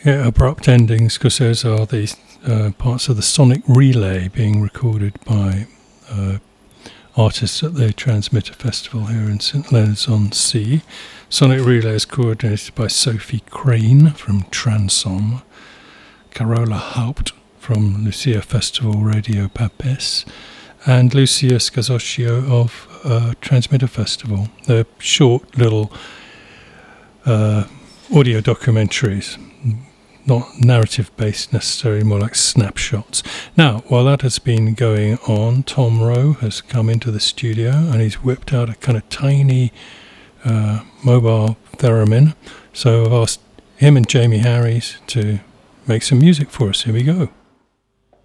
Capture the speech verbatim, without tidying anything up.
Yeah, abrupt endings, because those are the uh, parts of the Sonic Relay being recorded by uh, artists at the Transmitter Festival here in St Leonards-on-Sea. Sonic Relay is coordinated by Sophie Crane from Transom, Carola Haupt from Lucia Festival Radio Papes, and Lucia Scasocchio of uh, Transmitter Festival. They're short little uh, audio documentaries, not narrative-based necessarily, more like snapshots. Now, while that has been going on, Tom Rowe has come into the studio and he's whipped out a kind of tiny uh, mobile theremin. So I've asked him and Jamie Harries to make some music for us. Here we go.